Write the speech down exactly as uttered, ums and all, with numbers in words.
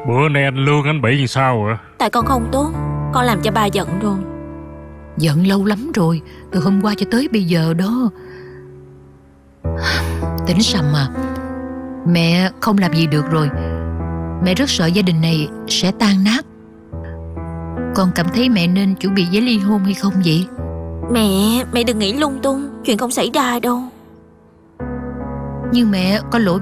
Bữa nay anh lương anh bị làm sao ạ? Tại con không tốt, con làm cho ba giận rồi. Giận lâu lắm rồi, từ hôm qua cho tới bây giờ đó. Tỉnh Sầm à, mẹ không làm gì được rồi. Mẹ rất sợ gia đình này sẽ tan nát. Con cảm thấy mẹ nên chuẩn bị giấy ly hôn hay không vậy? Mẹ, mẹ đừng nghĩ lung tung, chuyện không xảy ra đâu. Nhưng mẹ có lỗi